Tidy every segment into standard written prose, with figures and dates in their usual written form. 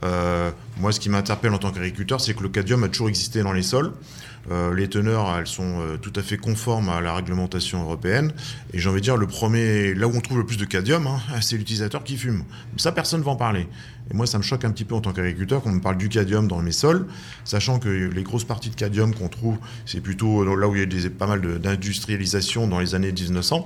Moi, ce qui m'interpelle en tant qu'agriculteur, c'est que le cadmium a toujours existé dans les sols. Les teneurs, elles sont tout à fait conformes à la réglementation européenne. Et j'ai envie de dire, là où on trouve le plus de cadmium, c'est l'utilisateur qui fume. Ça, personne ne va en parler. Et moi, ça me choque un petit peu en tant qu'agriculteur qu'on me parle du cadmium dans mes sols, sachant que les grosses parties de cadmium qu'on trouve, c'est plutôt là où il y a pas mal d'industrialisation dans les années 1900,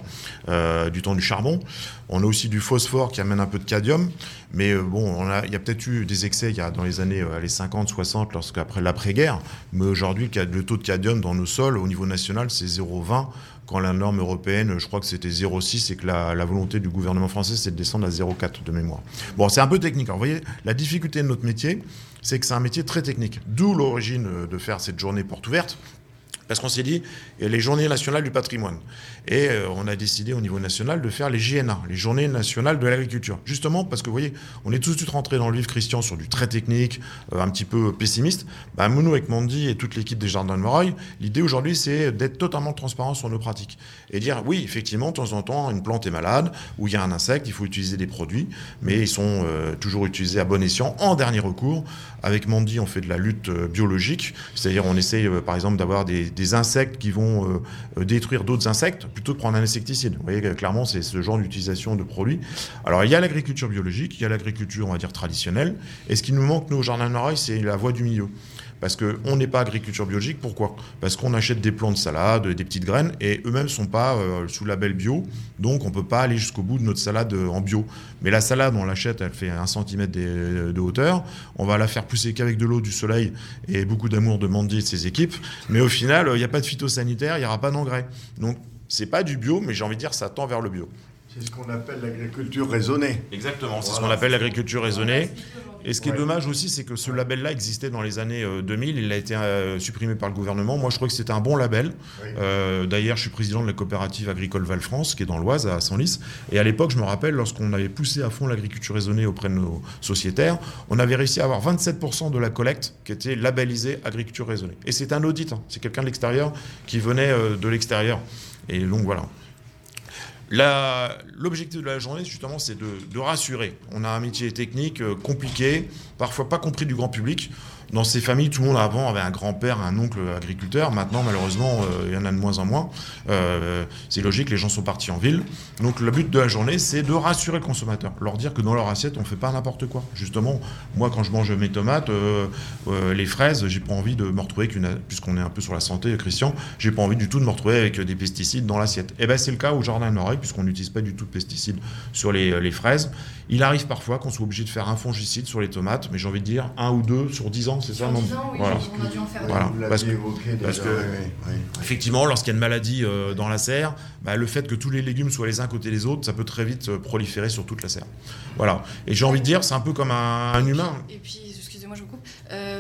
du temps du charbon. On a aussi du phosphore qui amène un peu de cadmium, mais il y a peut-être eu des excès dans les années 50, 60, après l'après-guerre, mais aujourd'hui, le taux de cadmium dans nos sols, au niveau national, c'est 0,20, quand la norme européenne, je crois que c'était 0,6 et que la volonté du gouvernement français, c'est de descendre à 0,4 de mémoire. Bon, c'est un peu technique. Alors, vous voyez, la difficulté de notre métier, c'est que c'est un métier très technique. D'où l'origine de faire cette journée porte ouverte. Parce qu'on s'est dit, il y a les journées nationales du patrimoine. Et on a décidé au niveau national de faire les JNA, les journées nationales de l'agriculture. Justement parce que, vous voyez, on est tout de suite rentré dans le vif, Christian, sur du très technique, un petit peu pessimiste. Nous, avec Mandy et toute l'équipe des Jardins de Moreuil, l'idée aujourd'hui, c'est d'être totalement transparent sur nos pratiques. Et dire, oui, effectivement, de temps en temps, une plante est malade, ou il y a un insecte, il faut utiliser des produits, mais ils sont toujours utilisés à bon escient, en dernier recours. Avec Mandy, on fait de la lutte biologique, c'est-à-dire on essaye, par exemple, d'avoir des insectes qui vont détruire d'autres insectes plutôt que prendre un insecticide. Vous voyez, clairement, c'est ce genre d'utilisation de produits. Alors, il y a l'agriculture biologique, il y a l'agriculture, on va dire, traditionnelle. Et ce qui nous manque, nous, au Jardin de Moreuil, c'est la voie du milieu. Parce qu'on n'est pas agriculture biologique. Pourquoi ? Parce qu'on achète des plants de salade, des petites graines, et eux-mêmes ne sont pas sous label bio. Donc, on ne peut pas aller jusqu'au bout de notre salade en bio. Mais la salade, on l'achète, elle fait 1 cm de hauteur. On va la faire pousser qu'avec de l'eau, du soleil et beaucoup d'amour de Mandy et de ses équipes. Mais au final, il n'y a pas de phytosanitaire, il n'y aura pas d'engrais. Donc, c'est pas du bio, mais j'ai envie de dire ça tend vers le bio. C'est ce qu'on appelle l'agriculture raisonnée. Exactement, c'est ce qu'on appelle l'agriculture raisonnée. Et ce qui est dommage aussi, c'est que ce label-là existait dans les années 2000. Il a été supprimé par le gouvernement. Moi, je crois que c'était un bon label. Oui. D'ailleurs, je suis président de la coopérative agricole Val-France, qui est dans l'Oise, à Senlis. Et à l'époque, je me rappelle, lorsqu'on avait poussé à fond l'agriculture raisonnée auprès de nos sociétaires, on avait réussi à avoir 27% de la collecte qui était labellisée agriculture raisonnée. Et c'est un audit. C'est quelqu'un de l'extérieur qui venait de l'extérieur. Et donc, voilà. L'objectif de la journée, justement, c'est de rassurer. On a un métier technique compliqué, parfois pas compris du grand public. Dans ces familles, tout le monde avant avait un grand-père, un oncle agriculteur. Maintenant, malheureusement, il y en a de moins en moins. C'est logique, les gens sont partis en ville. Donc, le but de la journée, c'est de rassurer le consommateur. Leur dire que dans leur assiette, on ne fait pas n'importe quoi. Justement, moi, quand je mange mes tomates, les fraises, j'ai pas envie de me retrouver, puisqu'on est un peu sur la santé, Christian, j'ai pas envie du tout de me retrouver avec des pesticides dans l'assiette. Et bien, c'est le cas au Jardin de Moreuil, puisqu'on n'utilise pas du tout de pesticides sur les fraises. Il arrive parfois qu'on soit obligé de faire un fongicide sur les tomates, mais j'ai envie de dire 1 ou 2 sur 10 ans, c'est ça, non ? 10 ans, oui, voilà. On a dû en faire 2. Voilà. Parce que, oui. effectivement, lorsqu'il y a une maladie dans la serre, le fait que tous les légumes soient les uns à côté des autres, ça peut très vite proliférer sur toute la serre. Voilà. Et j'ai envie de dire, c'est un peu comme un humain. Et puis, excusez-moi, je vous coupe.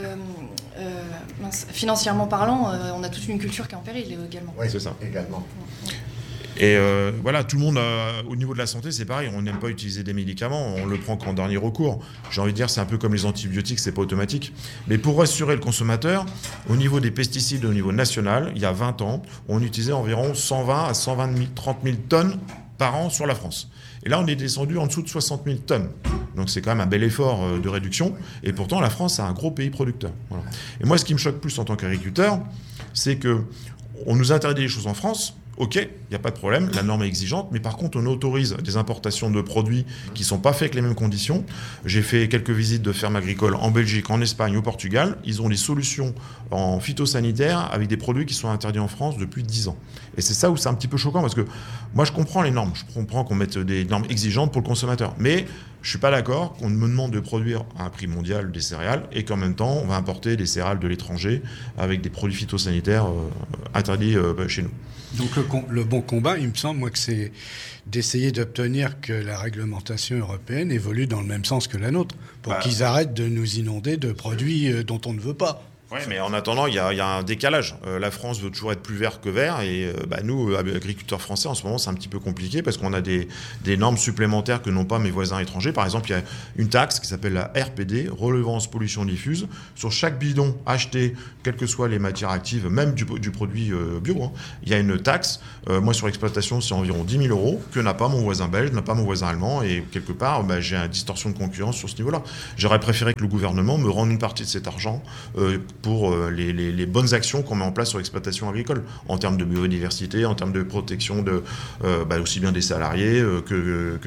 Financièrement parlant, on a toute une culture qui est en péril également. Oui, c'est ça. Également. Et voilà, tout le monde, au niveau de la santé, c'est pareil. On n'aime pas utiliser des médicaments, on le prend qu'en dernier recours. J'ai envie de dire, c'est un peu comme les antibiotiques, c'est pas automatique. Mais pour rassurer le consommateur, au niveau des pesticides, au niveau national, il y a 20 ans, on utilisait environ 120 à 30 000 tonnes par an sur la France. Et là, on est descendu en dessous de 60 000 tonnes. Donc c'est quand même un bel effort de réduction. Et pourtant, la France a un gros pays producteur. Voilà. Et moi, ce qui me choque plus en tant qu'agriculteur, c'est qu'on nous interdit les choses en France. Ok, il n'y a pas de problème, la norme est exigeante, mais par contre, on autorise des importations de produits qui ne sont pas faits avec les mêmes conditions. J'ai fait quelques visites de fermes agricoles en Belgique, en Espagne, au Portugal. Ils ont des solutions en phytosanitaire avec des produits qui sont interdits en France depuis 10 ans. Et c'est ça où c'est un petit peu choquant, parce que moi, je comprends les normes. Je comprends qu'on mette des normes exigeantes pour le consommateur. Mais je ne suis pas d'accord qu'on me demande de produire à un prix mondial des céréales et qu'en même temps, on va importer des céréales de l'étranger avec des produits phytosanitaires interdits chez nous. Donc le bon combat, il me semble, moi, que c'est d'essayer d'obtenir que la réglementation européenne évolue dans le même sens que la nôtre, pour qu'ils arrêtent de nous inonder de produits dont on ne veut pas. Oui, mais en attendant, il y a un décalage. La France veut toujours être plus vert que vert, et nous, agriculteurs français, en ce moment, c'est un petit peu compliqué parce qu'on a des normes supplémentaires que n'ont pas mes voisins étrangers. Par exemple, il y a une taxe qui s'appelle la RPD, redevance pollution diffuse, sur chaque bidon acheté, quelles que soient les matières actives, même du produit bio. Hein, il y a une taxe. Moi, sur l'exploitation, c'est environ 10 000 euros que n'a pas mon voisin belge, n'a pas mon voisin allemand, et quelque part, j'ai une distorsion de concurrence sur ce niveau-là. J'aurais préféré que le gouvernement me rende une partie de cet argent pour les bonnes actions qu'on met en place sur l'exploitation agricole, en termes de biodiversité, en termes de protection aussi bien des salariés que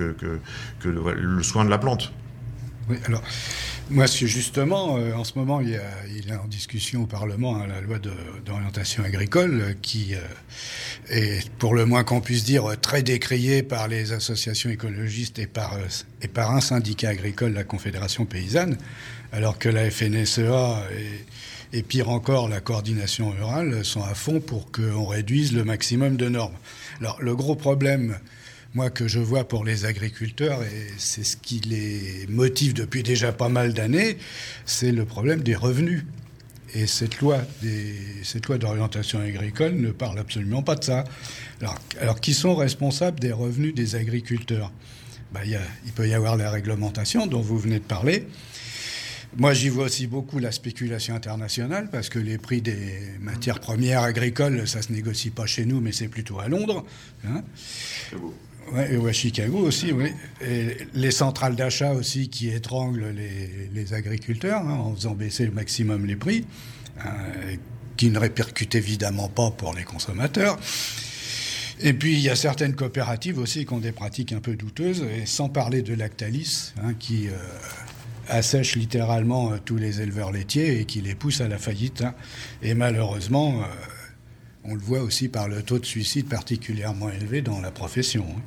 le soin de la plante. Oui, alors, moi, justement, en ce moment, il est en discussion au Parlement la loi d'orientation agricole qui est, pour le moins qu'on puisse dire, très décriée par les associations écologistes et par un syndicat agricole, la Confédération paysanne, alors que la FNSEA et pire encore, la coordination rurale sont à fond pour qu'on réduise le maximum de normes. Alors, le gros problème, moi, que je vois pour les agriculteurs, et c'est ce qui les motive depuis déjà pas mal d'années, c'est le problème des revenus. Et cette loi d'orientation agricole ne parle absolument pas de ça. Alors qui sont responsables des revenus des agriculteurs ? Il peut y avoir la réglementation dont vous venez de parler. Moi, j'y vois aussi beaucoup la spéculation internationale, parce que les prix des matières premières agricoles, ça se négocie pas chez nous, mais c'est plutôt à Londres. Hein. Ouais, ou à Chicago aussi, oui. Et les centrales d'achat aussi qui étranglent les agriculteurs, hein, en faisant baisser au maximum les prix, qui ne répercutent évidemment pas pour les consommateurs. Et puis, il y a certaines coopératives aussi qui ont des pratiques un peu douteuses, et sans parler de Lactalis, hein, qui assèche littéralement tous les éleveurs laitiers et qui les pousse à la faillite. Hein. Et malheureusement, on le voit aussi par le taux de suicide particulièrement élevé dans la profession. Hein.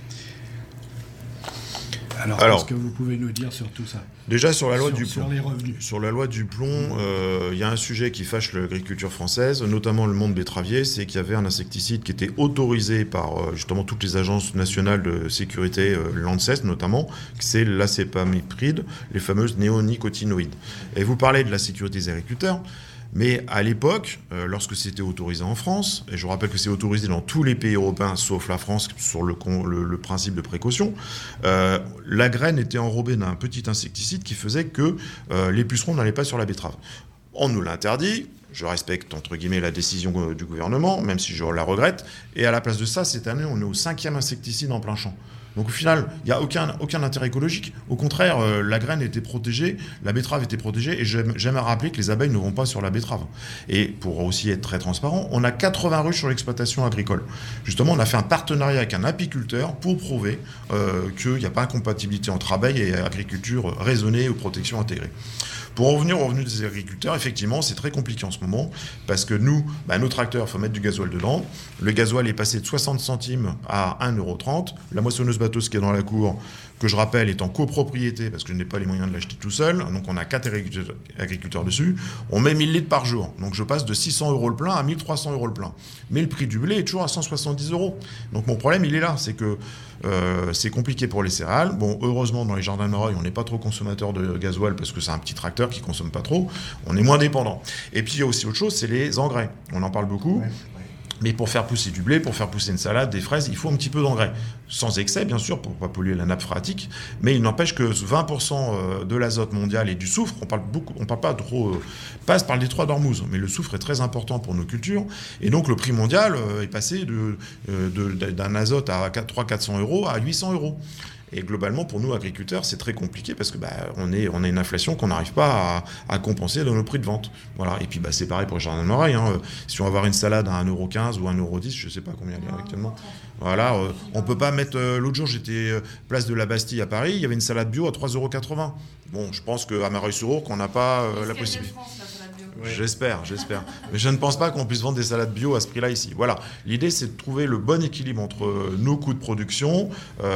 Alors, qu'est-ce que vous pouvez nous dire sur tout ça ? Déjà, sur la loi du plomb. Sur les revenus. Sur la loi du plomb, il y a un sujet qui fâche l'agriculture française, notamment le monde betteravier, c'est qu'il y avait un insecticide qui était autorisé par justement toutes les agences nationales de sécurité, l'ANSES notamment, c'est l'acétamipride, les fameuses néonicotinoïdes. Et vous parlez de la sécurité des agriculteurs. Mais à l'époque, lorsque c'était autorisé en France, et je vous rappelle que c'est autorisé dans tous les pays européens sauf la France sur le principe de précaution, la graine était enrobée d'un petit insecticide qui faisait que les pucerons n'allaient pas sur la betterave. On nous l'a interdit. Je respecte, entre guillemets, la décision du gouvernement, même si je la regrette. Et à la place de ça, cette année, on est au 5e insecticide en plein champ. Donc au final, il n'y a aucun intérêt écologique. Au contraire, la graine était protégée, la betterave était protégée, et j'aime à rappeler que les abeilles ne vont pas sur la betterave. Et pour aussi être très transparent, on a 80 ruches sur l'exploitation agricole. Justement, on a fait un partenariat avec un apiculteur pour prouver qu'il n'y a pas incompatibilité entre abeilles et agriculture raisonnée ou protection intégrée. Pour en revenir aux revenus des agriculteurs, effectivement, c'est très compliqué en ce moment, parce que nous, nos tracteurs, il faut mettre du gasoil dedans. Le gasoil est passé de 60 centimes à 1,30 €. La moissonneuse batteuse qui est dans la cour, que je rappelle, est en copropriété, parce que je n'ai pas les moyens de l'acheter tout seul. Donc on a 4 agriculteurs dessus. On met 1000 litres par jour. Donc je passe de 600 € le plein à 1300 € le plein. Mais le prix du blé est toujours à 170 €. Donc mon problème, il est là. C'est que c'est compliqué pour les céréales. Bon, heureusement, dans les jardins de Mareuil, on n'est pas trop consommateur de gasoil parce que c'est un petit tracteur qui ne consomme pas trop. On est moins dépendant. Et puis il y a aussi autre chose, c'est les engrais. On en parle beaucoup. Ouais. Mais pour faire pousser du blé, pour faire pousser une salade, des fraises, il faut un petit peu d'engrais. Sans excès, bien sûr, pour ne pas polluer la nappe phréatique. Mais il n'empêche que 20% de l'azote mondial et du soufre, on parle pas trop, passe par le détroit d'Ormuz. Mais le soufre est très important pour nos cultures. Et donc le prix mondial est passé d'un azote à 300-400 € à 800 €. Et globalement, pour nous, agriculteurs, c'est très compliqué parce que on a une inflation qu'on n'arrive pas à compenser dans nos prix de vente. Voilà. Et puis, c'est pareil pour les jardins de Mareuil. Hein. Si on va avoir une salade à 1,15 € ou 1,10 €, je ne sais pas combien elle est actuellement. Voilà. On ne peut pas mettre... l'autre jour, j'étais place de la Bastille à Paris. Il y avait une salade bio à 3,80 €. Bon, je pense qu'à Mareuil-sur-Ourcq, qu'on n'a pas la possibilité. Ouais. J'espère. Mais je ne pense pas qu'on puisse vendre des salades bio à ce prix-là ici. Voilà. L'idée, c'est de trouver le bon équilibre entre nos coûts de production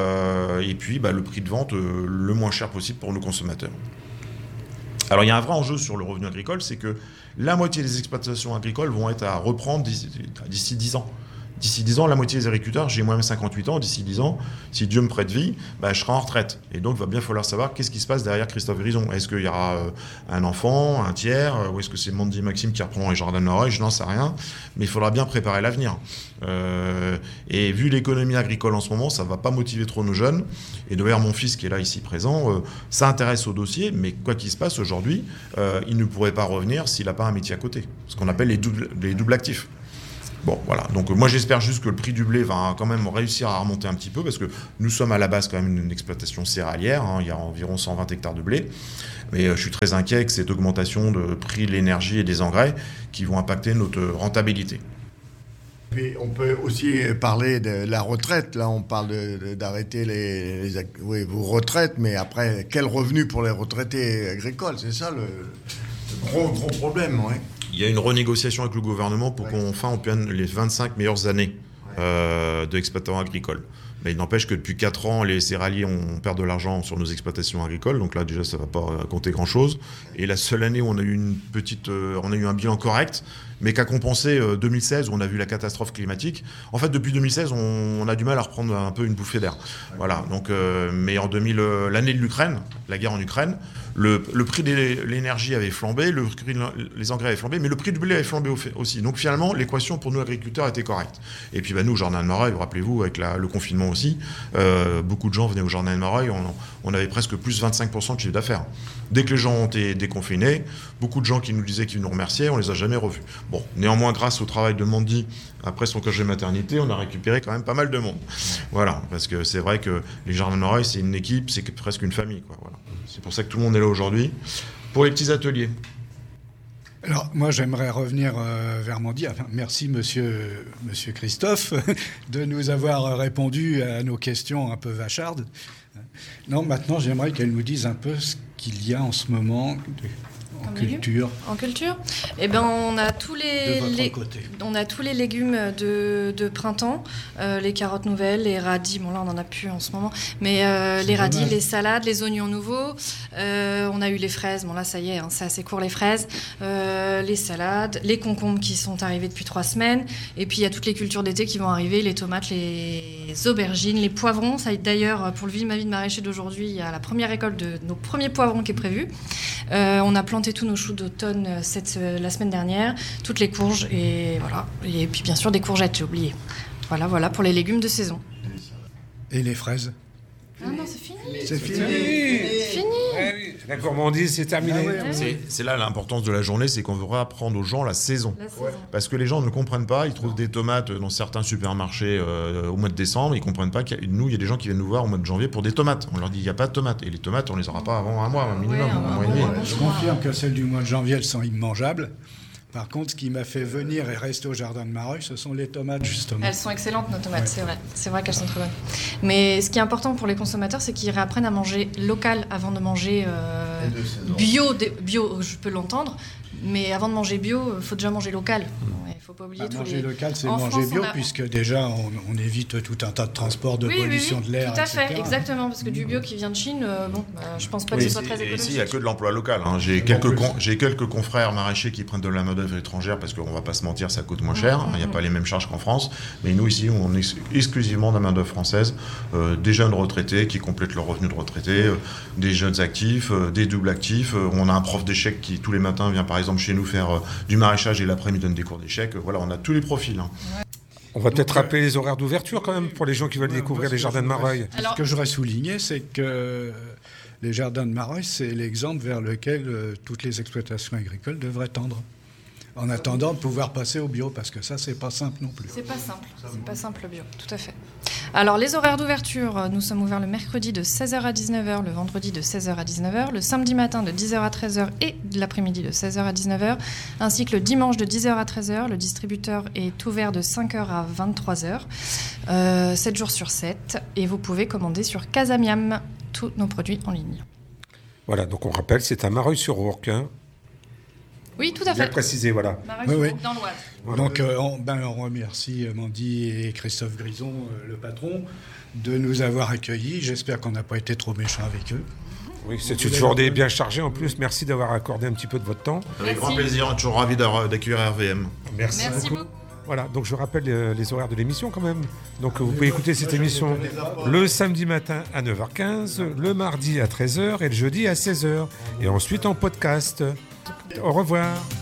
et puis le prix de vente le moins cher possible pour nos consommateurs. Alors, il y a un vrai enjeu sur le revenu agricole, c'est que la moitié des exploitations agricoles vont être à reprendre d'ici 10 ans. D'ici 10 ans, la moitié des agriculteurs, j'ai moi-même 58 ans, d'ici 10 ans, si Dieu me prête vie, je serai en retraite. Et donc, il va bien falloir savoir qu'est-ce qui se passe derrière Christophe Grison. Est-ce qu'il y aura un enfant, un tiers, ou est-ce que c'est Mandy Maxime qui reprend les jardins de Mareuil? Je n'en sais rien, mais il faudra bien préparer l'avenir. Et vu l'économie agricole en ce moment, ça ne va pas motiver trop nos jeunes. Et d'ailleurs, mon fils qui est là ici présent, s'intéresse au dossier, mais quoi qu'il se passe aujourd'hui, il ne pourrait pas revenir s'il n'a pas un métier à côté. Ce qu'on appelle les doubles actifs. Bon, voilà. Donc, moi, j'espère juste que le prix du blé va quand même réussir à remonter un petit peu, parce que nous sommes à la base quand même une exploitation céréalière. Il y a environ 120 hectares de blé. Mais je suis très inquiet que cette augmentation de prix de l'énergie et des engrais qui vont impacter notre rentabilité. Et on peut aussi parler de la retraite. Là, on parle d'arrêter vos retraites, mais après, quel revenu pour les retraités agricoles? C'est ça le gros problème, ouais. Il y a une renégociation avec le gouvernement pour qu'on obtienne les 25 meilleures années d'exploitants agricoles. Mais il n'empêche que depuis 4 ans, les céréaliers on perd de l'argent sur nos exploitations agricoles. Donc là, déjà, ça ne va pas compter grand-chose. Et la seule année où on a eu un bilan correct, mais qu'a compensé 2016, où on a vu la catastrophe climatique. En fait, depuis 2016, on a du mal à reprendre un peu une bouffée d'air. Voilà. Donc, mais en l'année de l'Ukraine, la guerre en Ukraine, le prix de l'énergie avait flambé, le prix les engrais avaient flambé, mais le prix du blé avait flambé aussi. Donc finalement, l'équation pour nous agriculteurs était correcte. Et puis nous, au Jardin de Mareuil, rappelez-vous, avec le confinement aussi, beaucoup de gens venaient au Jardin de Mareuil, on avait presque plus 25% de chiffre d'affaires. Dès que les gens ont été déconfinés, beaucoup de gens qui nous disaient qu'ils nous remerciaient, on les a jamais revus. Bon, néanmoins, grâce au travail de Mandy, après son congé maternité, on a récupéré quand même pas mal de monde. Voilà, parce que c'est vrai que les Jardins de Mareuil, c'est une équipe, c'est presque une famille, quoi. Voilà. C'est pour ça que tout le monde est là aujourd'hui. Pour les petits ateliers. Alors, moi, j'aimerais revenir vers Mandy. Enfin, merci, monsieur Christophe, de nous avoir répondu à nos questions un peu vachardes. Non, maintenant, j'aimerais qu'elle nous dise un peu ce qu'il y a en ce moment en culture. En culture, eh ben, on a tous les légumes de printemps, les carottes nouvelles, les radis. Bon, là, on n'en a plus en ce moment. Mais les radis, dommage. Les salades, les oignons nouveaux. On a eu les fraises. Bon, là, ça y est, c'est assez court, les fraises. Les salades, les concombres qui sont arrivés depuis 3 semaines. Et puis, il y a toutes les cultures d'été qui vont arriver, les tomates, les aubergines, les poivrons. Ça, d'ailleurs, pour le Vive ma vie de maraîcher d'aujourd'hui, il y a la première récolte de nos premiers poivrons qui est prévue. On a planté tous nos choux d'automne la semaine dernière, toutes les courges et voilà. Et puis bien sûr des courgettes, j'ai oublié. Voilà pour les légumes de saison. Et les fraises? Ah non, c'est fini. C'est fini. C'est fini. Ouais, oui. La gourmandise, c'est terminé. C'est là l'importance de la journée, c'est qu'on veut apprendre aux gens la saison. Parce que les gens ne comprennent pas, ils trouvent des tomates dans certains supermarchés au mois de décembre, ils ne comprennent pas il y a des gens qui viennent nous voir au mois de janvier pour des tomates. On leur dit il n'y a pas de tomates. Et les tomates, on ne les aura pas avant un mois, un minimum, un mois et demi. Je confirme que celles du mois de janvier, elles sont immangeables. Par contre, ce qui m'a fait venir et rester au Jardin de Mareuil, ce sont les tomates, justement. Elles sont excellentes, nos tomates, c'est vrai. C'est vrai qu'elles sont très bonnes. Mais ce qui est important pour les consommateurs, c'est qu'ils réapprennent à manger local avant de manger bio. Bio, je peux l'entendre. Mais avant de manger bio, il faut déjà manger local. Il ne faut pas oublier manger local, c'est manger bio, puisque déjà, on évite tout un tas de transports, de pollution de l'air, tout à fait, etc. exactement. Parce que du bio qui vient de Chine, je ne pense pas que ce soit très écologique. Ici, il n'y a que de l'emploi local. J'ai quelques confrères maraîchers qui prennent de la main-d'œuvre étrangère parce qu'on ne va pas se mentir, ça coûte moins cher. Il n'y a pas les mêmes charges qu'en France. Mais nous, ici, on est exclusivement de la main-d'œuvre française. Des jeunes retraités qui complètent leur revenu de retraité, des jeunes actifs, des doubles actifs. On a un prof d'échecs qui, tous les matins, vient par exemple chez nous faire du maraîchage et l'après-midi donne des cours d'échecs. Voilà, on a tous les profils. On va peut-être rappeler les horaires d'ouverture quand même pour les gens qui veulent découvrir les Jardins de Mareuil. Ce que j'aurais souligné, c'est que les Jardins de Mareuil, c'est l'exemple vers lequel toutes les exploitations agricoles devraient tendre. En attendant de pouvoir passer au bio, parce que ça, c'est pas simple non plus. C'est pas simple le bio, tout à fait. Alors, les horaires d'ouverture, nous sommes ouverts le mercredi de 16h à 19h, le vendredi de 16h à 19h, le samedi matin de 10h à 13h et l'après-midi de 16h à 19h, ainsi que le dimanche de 10h à 13h. Le distributeur est ouvert de 5h à 23h, 7 jours sur 7, et vous pouvez commander sur Casamiam tous nos produits en ligne. Voilà, donc on rappelle, c'est à Mareuil-sur-Ourcq, hein. Oui, tout à fait. Bien précisé, voilà. Oui. Dans l'Oise. Voilà. Donc, on remercie Mandy et Christophe Grison, le patron, de nous avoir accueillis. J'espère qu'on n'a pas été trop méchants avec eux. Oui, c'est une journée bien chargée en plus. Merci d'avoir accordé un petit peu de votre temps. Avec grand plaisir, on est toujours ravis d'accueillir RVM. Merci beaucoup. Voilà, donc je rappelle les horaires de l'émission quand même. Donc vous pouvez écouter cette émission le samedi matin à 9h15, le mardi à 13h et le jeudi à 16h. Et ensuite en podcast. Au revoir.